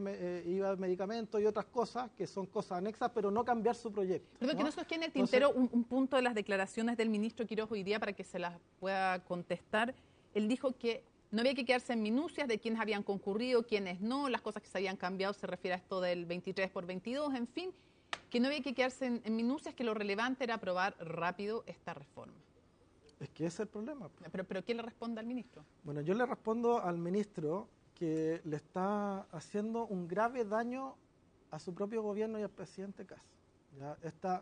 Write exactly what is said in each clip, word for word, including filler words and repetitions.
eh, I V A de medicamentos y otras cosas que son cosas anexas, pero no cambiar su proyecto. Perdón, ¿no? que no se nos quede en el tintero un, un punto de las declaraciones del ministro Quiroz hoy día para que se las pueda contestar. Él dijo que no había que quedarse en minucias de quiénes habían concurrido, quiénes no, las cosas que se habían cambiado, se refiere a esto del veintitrés por veintidós, en fin, que no había que quedarse en, en minucias, que lo relevante era aprobar rápido esta reforma. Es que ese es el problema. Pero, pero ¿qué le responde al ministro? Bueno, yo le respondo al ministro que le está haciendo un grave daño a su propio gobierno y al presidente Kast. ¿Ya? Esta,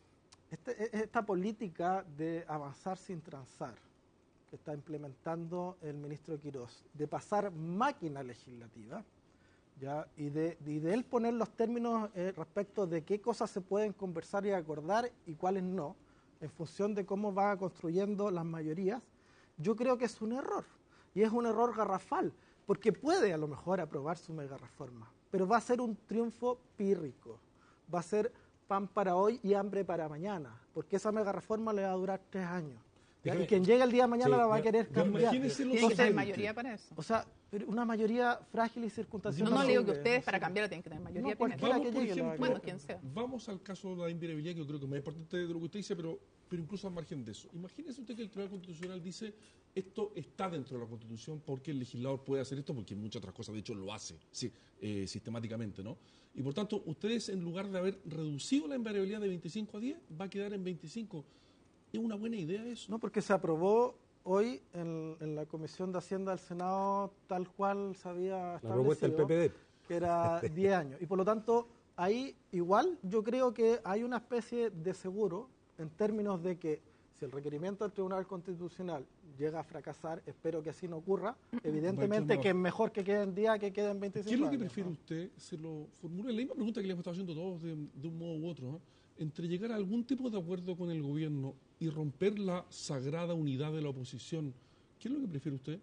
este, esta política de avanzar sin transar que está implementando el ministro Quiroz, de pasar máquina legislativa, ¿ya? Y, de, y de él poner los términos eh, respecto de qué cosas se pueden conversar y acordar y cuáles no, en función de cómo va construyendo las mayorías, yo creo que es un error. Y es un error garrafal, porque puede a lo mejor aprobar su mega reforma, pero va a ser un triunfo pírrico, va a ser pan para hoy y hambre para mañana, porque esa mega reforma le va a durar tres años. Y quien llegue el día de mañana sí, la va a querer cambiar. Tiene que tener mayoría para eso. O sea, una mayoría frágil y circunstancial. No, no le digo que ustedes para cambiarla tienen que tener mayoría. No, cualquiera vamos, que llegue. Ejemplo, bueno, quien sea. Vamos al caso de la inviolabilidad, que yo creo que es más importante de lo que usted dice, pero, pero incluso al margen de eso. Imagínese usted que el Tribunal Constitucional dice esto está dentro de la Constitución porque el legislador puede hacer esto, porque muchas otras cosas, de hecho, lo hace sí, eh, sistemáticamente, ¿no? Y por tanto, ustedes, en lugar de haber reducido la invariabilidad de veinticinco a diez, va a quedar en veinticinco. ¿Es una buena idea eso? No, porque se aprobó hoy en, en la Comisión de Hacienda del Senado tal cual se había establecido. La propuesta del P P D. Que era diez años. Y por lo tanto, ahí igual yo creo que hay una especie de seguro en términos de que si el requerimiento del Tribunal Constitucional llega a fracasar, espero que así no ocurra, evidentemente que es mejor que queden diez que queden veinticinco ¿Qué es lo que años, prefiere ¿no? usted? Se lo formule la misma pregunta que le hemos estado haciendo todos de, de un modo u otro, ¿no? Entre llegar a algún tipo de acuerdo con el gobierno y romper la sagrada unidad de la oposición, ¿qué es lo que prefiere usted?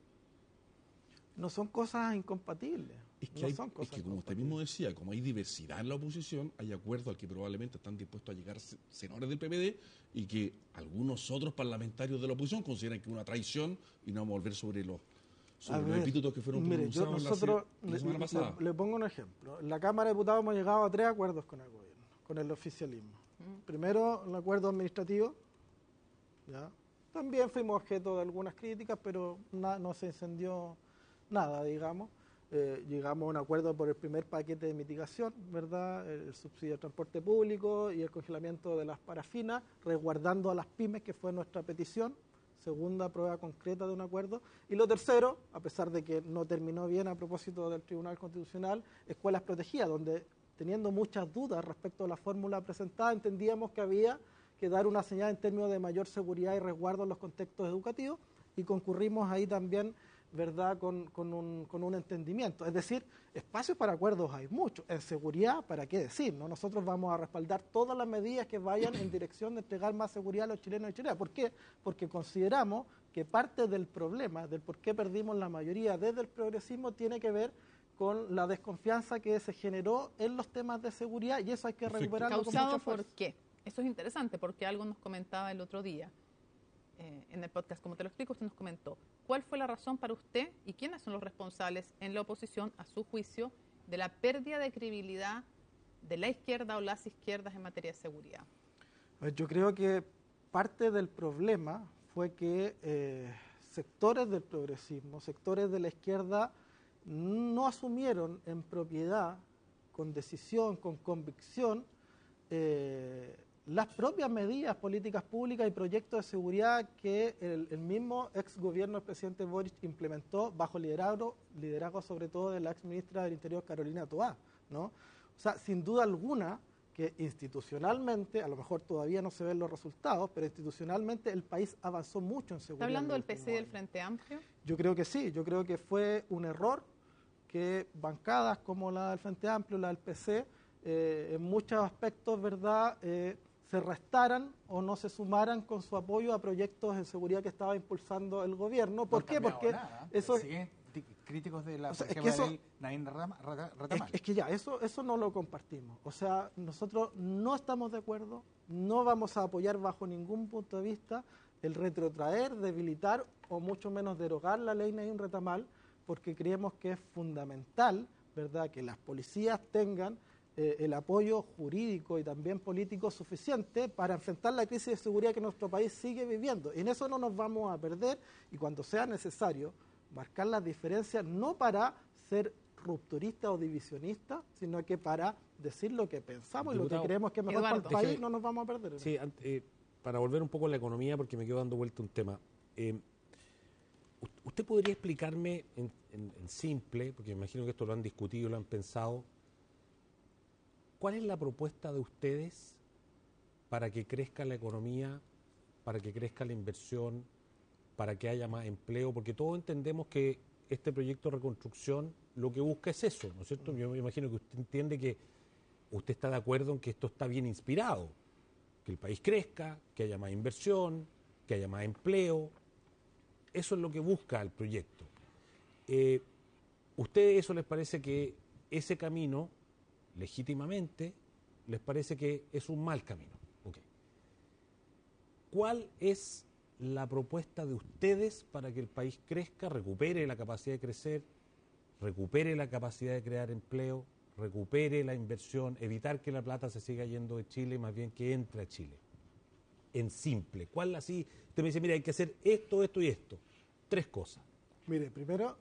No son cosas incompatibles. Es que, no hay, son es cosas que como usted mismo decía, como hay diversidad en la oposición, hay acuerdos al que probablemente están dispuestos a llegar senadores del P P D y que algunos otros parlamentarios de la oposición consideran que es una traición y no vamos a volver sobre los, sobre los epítetos que fueron mire, yo, pronunciados nosotros, la, la semana le, pasada. Le, le pongo un ejemplo. En la Cámara de Diputados hemos llegado a tres acuerdos con el gobierno, con el oficialismo. Mm. Primero, un acuerdo administrativo. ¿Ya? También fuimos objeto de algunas críticas, pero na, no se incendió nada, digamos. Eh, llegamos a un acuerdo por el primer paquete de mitigación, ¿verdad? El subsidio al transporte público y el congelamiento de las parafinas, resguardando a las pymes, que fue nuestra petición. Segunda prueba concreta de un acuerdo. Y lo tercero, a pesar de que no terminó bien a propósito del Tribunal Constitucional, escuelas protegidas, donde teniendo muchas dudas respecto a la fórmula presentada, entendíamos que había que dar una señal en términos de mayor seguridad y resguardo en los contextos educativos, y concurrimos ahí también, ¿verdad?, con, con, un, con un entendimiento. Es decir, espacios para acuerdos hay muchos. En seguridad, ¿para qué decir? ¿no? Nosotros vamos a respaldar todas las medidas que vayan en dirección de entregar más seguridad a los chilenos y chilenas. ¿Por qué? Porque consideramos que parte del problema, del por qué perdimos la mayoría desde el progresismo, tiene que ver con la desconfianza que se generó en los temas de seguridad, y eso hay que recuperarlo con mucha fuerza. ¿Por qué? Eso es interesante, porque algo nos comentaba el otro día eh, en el podcast. Como te lo explico, usted nos comentó cuál fue la razón para usted y quiénes son los responsables en la oposición, a su juicio, de la pérdida de credibilidad de la izquierda o las izquierdas en materia de seguridad. Yo creo que parte del problema fue que eh, sectores del progresismo, sectores de la izquierda, no asumieron en propiedad, con decisión, con convicción, eh, las propias medidas, políticas públicas y proyectos de seguridad que el, el mismo ex gobierno del presidente Boric implementó bajo liderazgo, liderazgo sobre todo de la ex ministra del Interior, Carolina Toá, ¿no? O sea, sin duda alguna que institucionalmente, a lo mejor todavía no se ven los resultados, pero institucionalmente el país avanzó mucho en seguridad. ¿Está hablando del P C y del Frente Amplio? Yo creo que sí, yo creo que fue un error que bancadas como la del Frente Amplio, la del P C, eh, en muchos aspectos, ¿verdad?, eh, se restaran o no se sumaran con su apoyo a proyectos de seguridad que estaba impulsando el gobierno. ¿Por no qué? Porque nada. eso siguen críticos de la, o sea, por es ejemplo, que eso, la ley Naín Retamal. Es, es que ya, eso, eso no lo compartimos. O sea, nosotros no estamos de acuerdo, no vamos a apoyar bajo ningún punto de vista el retrotraer, debilitar o mucho menos derogar la ley Naín Retamal, porque creemos que es fundamental ¿verdad?, que las policías tengan eh, el apoyo jurídico y también político suficiente para enfrentar la crisis de seguridad que nuestro país sigue viviendo. En eso no nos vamos a perder, y cuando sea necesario marcar las diferencias, no para ser rupturista o divisionista, sino que para decir lo que pensamos y lo Diputado, que creemos que es mejor Eduardo, para el país, déjeme- no nos vamos a perder. Sí, ant- eh, para volver un poco a la economía, porque me quedo dando vuelta un tema. Eh, u- ¿Usted podría explicarme en, en- en simple, porque me imagino que esto lo han discutido, lo han pensado, cuál es la propuesta de ustedes para que crezca la economía, para que crezca la inversión, para que haya más empleo? Porque todos entendemos que este proyecto de reconstrucción lo que busca es eso, ¿no es cierto? Yo me imagino que usted entiende que usted está de acuerdo en que esto está bien inspirado, que el país crezca, que haya más inversión, que haya más empleo. Eso es lo que busca el proyecto. Eh, ¿Ustedes eso les parece que ese camino, legítimamente, les parece que es un mal camino? Ok. ¿Cuál es la propuesta de ustedes para que el país crezca, recupere la capacidad de crecer, recupere la capacidad de crear empleo, recupere la inversión, evitar que la plata se siga yendo de Chile, más bien que entre a Chile? En simple, ¿cuál así? Usted me dice, mira, hay que hacer esto, esto y esto. Tres cosas. Mire, primero,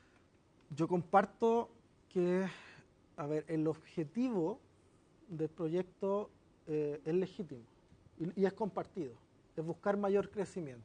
yo comparto que, a ver, el objetivo del proyecto eh, es legítimo y, y es compartido, es buscar mayor crecimiento.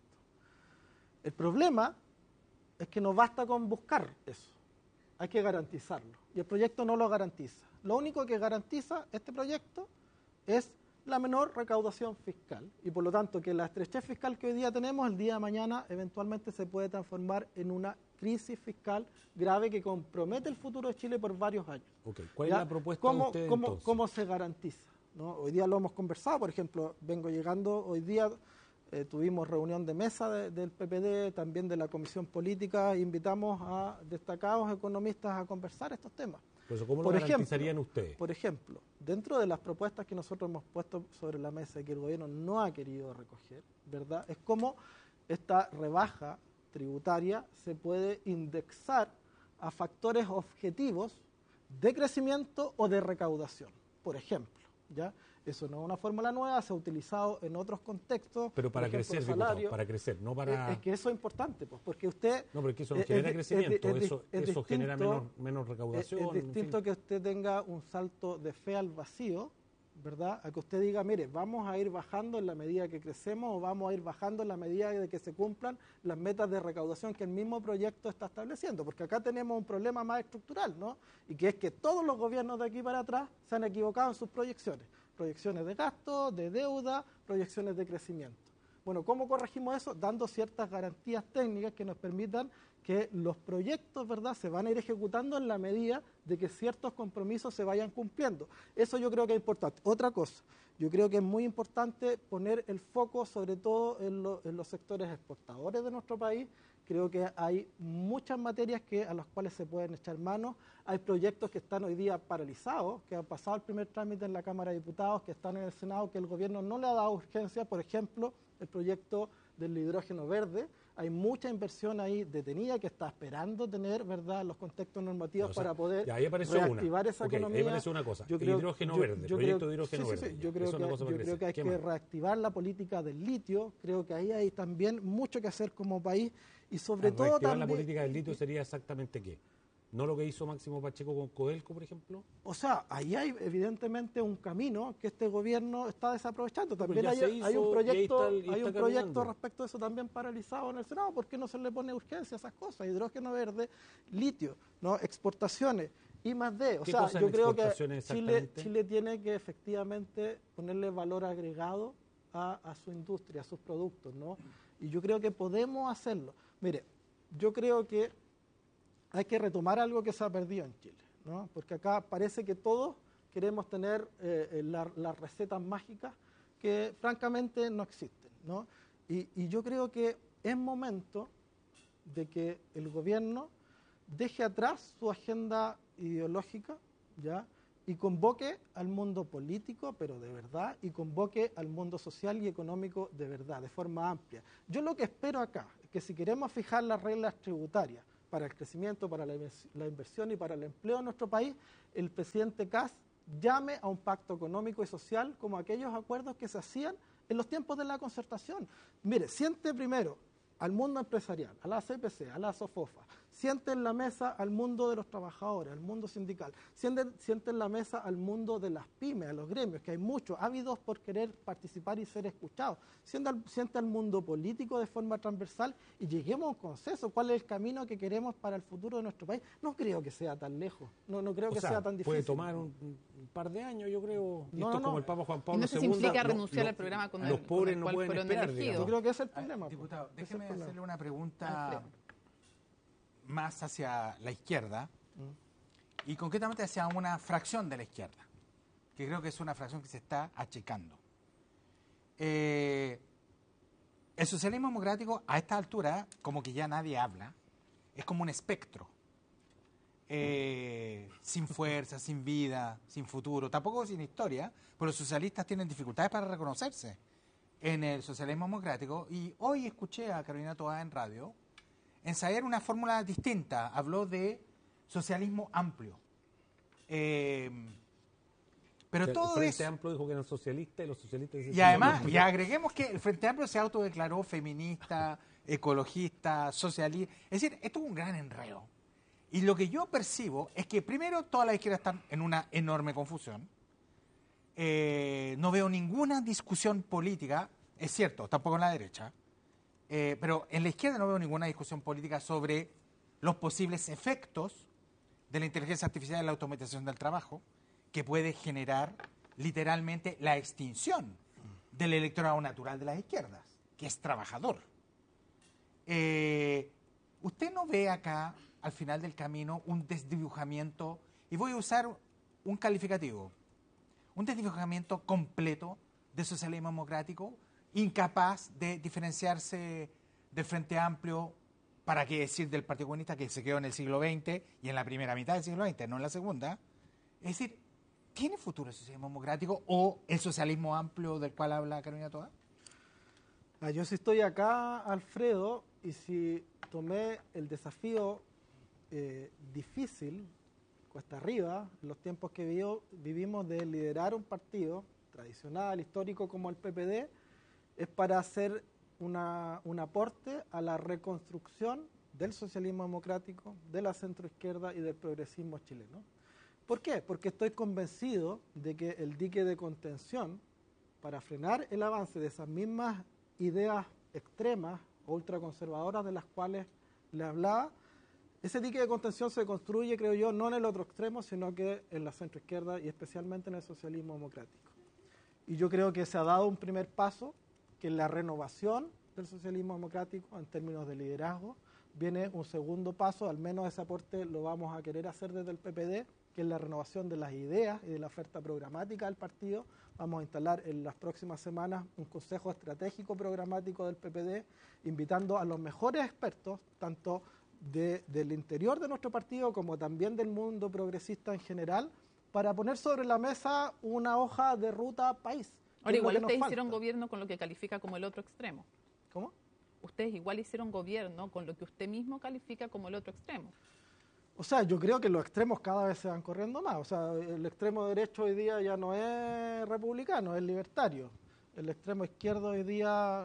El problema es que no basta con buscar eso, hay que garantizarlo, y el proyecto no lo garantiza. Lo único que garantiza este proyecto es la menor recaudación fiscal, y por lo tanto que la estrechez fiscal que hoy día tenemos, el día de mañana eventualmente se puede transformar en una crisis fiscal grave que compromete el futuro de Chile por varios años. Okay. ¿Cuál ¿Ya? es la propuesta ¿Cómo, de ustedes cómo, entonces? ¿Cómo se garantiza? ¿No? Hoy día lo hemos conversado, por ejemplo, vengo llegando, hoy día eh, tuvimos reunión de mesa de, del P P D, también de la Comisión Política, invitamos a destacados economistas a conversar estos temas. Por eso, ¿cómo Por lo ejemplo, garantizarían ustedes? Por ejemplo, dentro de las propuestas que nosotros hemos puesto sobre la mesa y que el gobierno no ha querido recoger, ¿verdad?, es cómo esta rebaja tributaria se puede indexar a factores objetivos de crecimiento o de recaudación, por ejemplo, ¿ya? Eso no es una fórmula nueva, se ha utilizado en otros contextos. Pero para por ejemplo, crecer, salario. diputado, para crecer, no para... Es, es que eso es importante, pues, porque usted... No, pero es que eso no es- genera es- crecimiento, es- es- eso, es eso genera distinto- menos, menos Es, recaudación. es en fin. distinto que usted tenga un salto de fe al vacío, ¿verdad?, a que usted diga, mire, vamos a ir bajando en la medida que crecemos o vamos a ir bajando en la medida de que se cumplan las metas de recaudación que el mismo proyecto está estableciendo, porque acá tenemos un problema más estructural, ¿no?, y que es que todos los gobiernos de aquí para atrás se han equivocado en sus proyecciones, proyecciones de gasto, de deuda, proyecciones de crecimiento. Bueno, ¿cómo corregimos eso? Dando ciertas garantías técnicas que nos permitan que los proyectos, ¿verdad?, se van a ir ejecutando en la medida de que ciertos compromisos se vayan cumpliendo. Eso yo creo que es importante. Otra cosa, yo creo que es muy importante poner el foco sobre todo en, lo, en los sectores exportadores de nuestro país. Creo que hay muchas materias que, a las cuales se pueden echar manos. Hay proyectos que están hoy día paralizados, que han pasado el primer trámite en la Cámara de Diputados, que están en el Senado, que el gobierno no le ha dado urgencia. Por ejemplo, el proyecto del hidrógeno verde. Hay mucha inversión ahí detenida que está esperando tener, ¿verdad?, los contextos normativos O sea, para poder ya, ahí apareció reactivar una. esa Ok, economía. ahí apareció una cosa, Yo el creo- hidrógeno yo- verde, yo proyecto creo- de hidrógeno sí, sí, sí, verde, ya, Yo creo, eso es una que, cosa yo para creo crecer. que hay ¿Qué que más? reactivar la política del litio. Creo que ahí hay también mucho que hacer como país y sobre Al todo reactivar también... la política del litio sería exactamente qué. ¿No lo que hizo Máximo Pacheco con Codelco, por ejemplo? O sea, ahí hay evidentemente un camino que este gobierno está desaprovechando. Pero También ya hay, se hay hizo un y ahí proyecto, está el- y hay está un proyecto caminando. respecto a eso también paralizado en el Senado. ¿Por qué no se le pone urgencia a esas cosas? Hidrógeno verde, litio, no, exportaciones, I más D. O ¿Qué sea, cosa yo en creo que exportaciones Chile, exactamente? Chile tiene que efectivamente ponerle valor agregado a, a su industria, a sus productos, ¿no? Y yo creo que podemos hacerlo. Mire, yo creo que hay que retomar algo que se ha perdido en Chile, ¿no? Porque acá parece que todos queremos tener eh, la- las recetas mágicas que francamente no existen, ¿no? Y, y yo creo que es momento de que el gobierno deje atrás su agenda ideológica, ¿ya?, y convoque al mundo político, pero de verdad, y convoque al mundo social y económico de verdad, de forma amplia. Yo lo que espero acá es que si queremos fijar las reglas tributarias para el crecimiento, para la, la inversión y para el empleo en nuestro país, el presidente Kast llame a un pacto económico y social como aquellos acuerdos que se hacían en los tiempos de la concertación. Mire, siente primero al mundo empresarial, a la C P C, a la SOFOFA, siente en la mesa al mundo de los trabajadores, al mundo sindical, siente, siente en la mesa al mundo de las pymes, a los gremios, que hay muchos ávidos por querer participar y ser escuchados, siente al, siente al mundo político de forma transversal y lleguemos a un consenso, cuál es el camino que queremos para el futuro de nuestro país. No creo que sea tan lejos, no, no creo O que sea, sea tan difícil. puede tomar un, un par de años, yo creo. Y No, esto no, como no. el Papa Juan Y Pablo no sé si segundo, implica lo- renunciar lo- al programa con los el, con pobres el no cual pueden fueron esperar, elegidos. Yo digamos. creo que ese es el Ah, problema. po. diputado, Ese es el déjeme problema. hacerle una pregunta Alfredo. más hacia la izquierda y concretamente hacia una fracción de la izquierda, que creo que es una fracción que se está achicando. Eh, el socialismo democrático a esta altura, como que ya nadie habla, es como un espectro, eh, sin fuerza, sin vida, sin futuro, tampoco sin historia, pero los socialistas tienen dificultades para reconocerse en el socialismo democrático. Y hoy escuché a Carolina Toá en radio ensayar una fórmula distinta. Habló de socialismo amplio. Eh, pero El todo Frente eso... Amplio dijo que eran socialistas y los socialistas dicen Y que además, no. y agreguemos que el Frente Amplio se autodeclaró feminista, ecologista, socialista. Es decir, esto es un gran enredo. Y lo que yo percibo es que primero todas las izquierdas están en una enorme confusión. Eh, no veo ninguna discusión política, es cierto, tampoco en la derecha, eh, pero en la izquierda no veo ninguna discusión política sobre los posibles efectos de la inteligencia artificial y la automatización del trabajo, que puede generar literalmente la extinción del electorado natural de las izquierdas, que es trabajador. Eh, ¿Usted no ve acá, al final del camino, un desdibujamiento, y voy a usar un calificativo, un desdibujamiento completo del socialismo democrático, incapaz de diferenciarse del Frente Amplio, para qué decir del Partido Comunista, que se quedó en el siglo veinte y en la primera mitad del siglo veinte, no en la segunda? Es decir, ¿tiene futuro el socialismo democrático o el socialismo amplio del cual habla Carolina Toá? Ah, yo sí estoy acá, Alfredo, y si tomé el desafío eh, difícil, cuesta arriba, en los tiempos que vivo, vivimos de liderar un partido tradicional, histórico como el P P D, es para hacer una, un aporte a la reconstrucción del socialismo democrático, de la centroizquierda y del progresismo chileno. ¿Por qué? Porque estoy convencido de que el dique de contención para frenar el avance de esas mismas ideas extremas o ultraconservadoras de las cuales le hablaba, ese dique de contención se construye, creo yo, no en el otro extremo, sino que en la centroizquierda y especialmente en el socialismo democrático. Y yo creo que se ha dado un primer paso, que en la renovación del socialismo democrático en términos de liderazgo viene un segundo paso, al menos ese aporte lo vamos a querer hacer desde el P P D, que es la renovación de las ideas y de la oferta programática del partido. Vamos a instalar en las próximas semanas un consejo estratégico programático del P P D, invitando a los mejores expertos, tanto de, del interior de nuestro partido como también del mundo progresista en general, para poner sobre la mesa una hoja de ruta país. Ahora, igual ustedes hicieron gobierno con lo que califica como el otro extremo. ¿Cómo? Ustedes igual hicieron gobierno con lo que usted mismo califica como el otro extremo. O sea, yo creo que los extremos cada vez se van corriendo más. O sea, el extremo derecho hoy día ya no es republicano, es libertario. El extremo izquierdo hoy día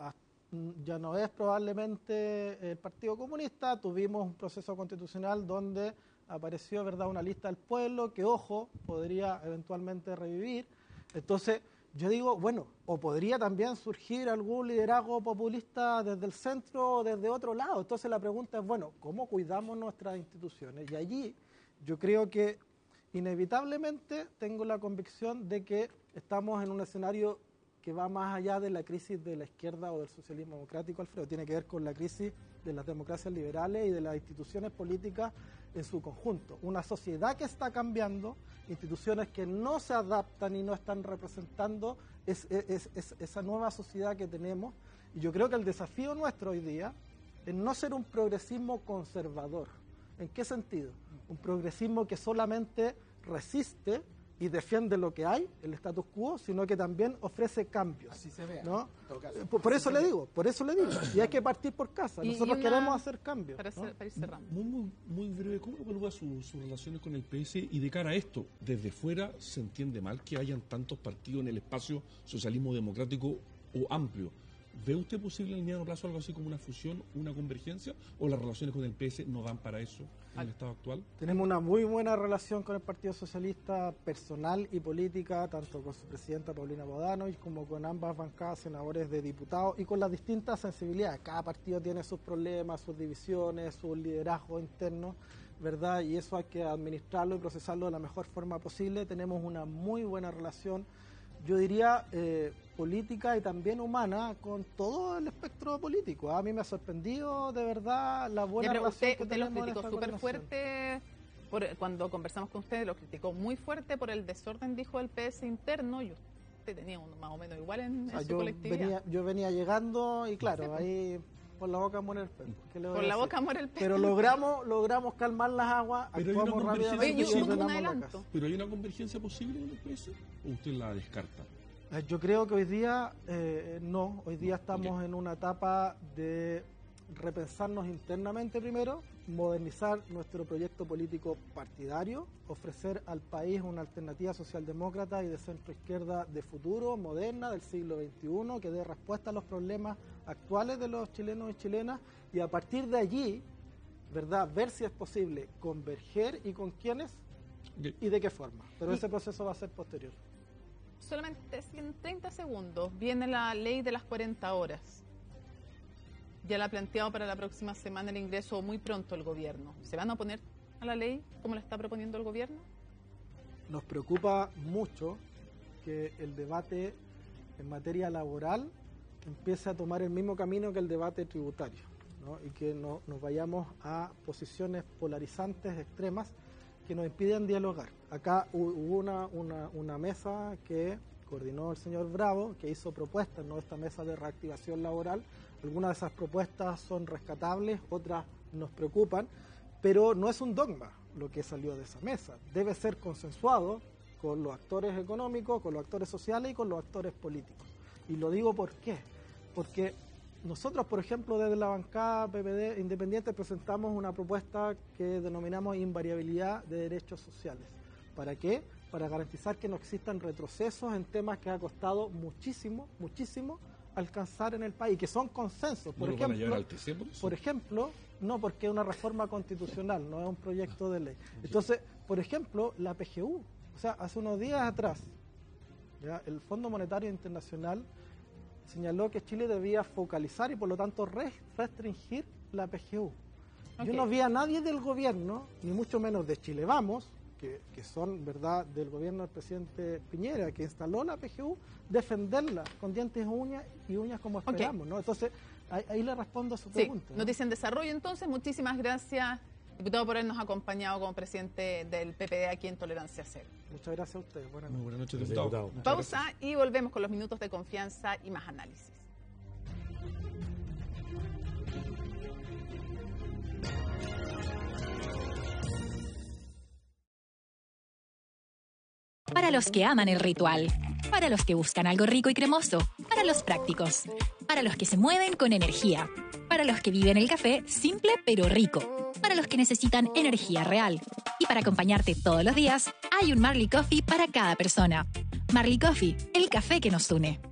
ya no es probablemente el Partido Comunista. Tuvimos un proceso constitucional donde apareció, ¿verdad?, una lista del pueblo que, ojo, podría eventualmente revivir. Entonces, yo digo, bueno, o podría también surgir algún liderazgo populista desde el centro o desde otro lado. Entonces la pregunta es, bueno, ¿cómo cuidamos nuestras instituciones? Y allí yo creo que inevitablemente tengo la convicción de que estamos en un escenario que va más allá de la crisis de la izquierda o del socialismo democrático, Alfredo. Tiene que ver con la crisis de las democracias liberales y de las instituciones políticas en su conjunto. Una sociedad que está cambiando, instituciones que no se adaptan y no están representando es, es, es, esa nueva sociedad que tenemos. Y yo creo que el desafío nuestro hoy día es no ser un progresismo conservador. ¿En qué sentido? Un progresismo que solamente resiste y defiende lo que hay, el status quo, sino que también ofrece cambios. Así se vea. ¿No? En todo caso. Por, por Así eso se le ve. digo, por eso le digo. Y hay que partir por casa. Y- Nosotros y una- queremos hacer cambios. Para, ¿no? cer- para ir cerrando. Muy, muy, muy breve, ¿cómo evalúa su- sus relaciones con el P S? Y de cara a esto, desde fuera se entiende mal que hayan tantos partidos en el espacio socialismo democrático o amplio. ¿Ve usted posible en el mediano plazo algo así como una fusión, una convergencia? ¿O las relaciones con el P S no dan para eso en el estado actual? Tenemos una muy buena relación con el Partido Socialista personal y política, tanto con su presidenta Paulina Bodanovich como con ambas bancadas senadores de diputados y con las distintas sensibilidades. Cada partido tiene sus problemas, sus divisiones, sus liderazgos internos, ¿verdad? Y eso hay que administrarlo y procesarlo de la mejor forma posible. Tenemos una muy buena relación, yo diría, eh, política y también humana con todo el espectro político. A mí me ha sorprendido de verdad la buena Ya, pero relación usted, que usted los tenemos en criticó esta súper coordinación. fuerte, por, cuando conversamos con usted, los criticó muy fuerte por el desorden, dijo, el P S interno, y usted tenía uno más o menos igual en, O sea, en su yo, colectividad. venía, yo venía llegando y claro, Sí, pues. ahí por la boca muere el perro. ¿Qué le voy Por a la decir? boca muere el P S. Pero logramos, logramos calmar las aguas, Pero hay una actuamos convergencia rápidamente Oye, y y un- un ordenamos la adelanto. casa. ¿Pero hay una convergencia posible con el P S? ¿O usted la descarta? Eh, Yo creo que hoy día eh, no, hoy día estamos en una etapa de repensarnos internamente primero, modernizar nuestro proyecto político partidario, ofrecer al país una alternativa socialdemócrata y de centro izquierda de futuro, moderna, del siglo veintiuno, que dé respuesta a los problemas actuales de los chilenos y chilenas, y a partir de allí, ¿verdad?, ver si es posible converger y con quiénes Ok. y de qué forma. Pero Y- ese proceso va a ser posterior. Solamente si en treinta segundos viene la ley de las cuarenta horas. Ya la ha planteado para la próxima semana el ingreso muy pronto el gobierno. ¿Se van a oponer a la ley como la está proponiendo el gobierno? Nos preocupa mucho que el debate en materia laboral empiece a tomar el mismo camino que el debate tributario, ¿no? Y que no, nos vayamos a posiciones polarizantes, extremas, que nos impiden dialogar. Acá hu- hubo una, una, una mesa que coordinó el señor Bravo, que hizo propuestas, ¿no?, esta mesa de reactivación laboral. Algunas de esas propuestas son rescatables, otras nos preocupan, pero no es un dogma lo que salió de esa mesa. Debe ser consensuado con los actores económicos, con los actores sociales y con los actores políticos. Y lo digo por qué. Porque nosotros, por ejemplo, desde la bancada P P D Independiente presentamos una propuesta que denominamos invariabilidad de derechos sociales. ¿Para qué? Para garantizar que no existan retrocesos en temas que ha costado muchísimo, muchísimo alcanzar en el país, que son consensos. ¿No Por lo van a llevar ejemplo, al T C por eso? por ejemplo, no, porque es una reforma constitucional, no es un proyecto de ley. Entonces, por ejemplo, la P G U, o sea, hace unos días atrás, ¿ya?, el Fondo Monetario Internacional señaló que Chile debía focalizar y por lo tanto re- restringir la P G U. Yo Ok. no vi a nadie del gobierno, ni mucho menos de Chile Vamos, que, que son, ¿verdad?, del gobierno del presidente Piñera, que instaló la P G U, defenderla con dientes y uñas, y uñas como esperamos, ¿no? Entonces, ahí, ahí le respondo a su Sí, pregunta, ¿no? noticia en desarrollo. Entonces, muchísimas gracias, diputado, por habernos acompañado como presidente del P P D aquí en Tolerancia Cero. Muchas gracias a ustedes. Buenas Muy noches. buenas noches, Gracias, diputado. diputado. Muchas Pausa gracias. y volvemos con los minutos de confianza y más análisis. Para los que aman el ritual, para los que buscan algo rico y cremoso, para los prácticos, para los que se mueven con energía, para los que viven el café simple pero rico, para los que necesitan energía real. Y para acompañarte todos los días, hay un Marley Coffee para cada persona. Marley Coffee, el café que nos une.